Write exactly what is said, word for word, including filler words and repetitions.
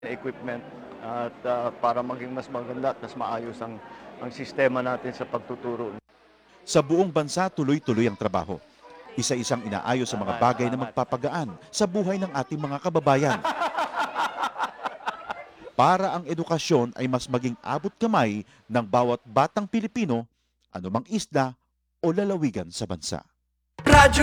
equipment at ah, para maging mas maganda at mas maayos ang, ang sistema natin sa pagtuturo. Sa buong bansa, tuloy-tuloy ang trabaho. Isa-isang inaayos sa mga Salamat, bagay na salamat. magpapagaan sa buhay ng ating mga kababayan. Para ang edukasyon ay mas maging abot kamay ng bawat batang Pilipino, anumang isla o lalawigan sa bansa.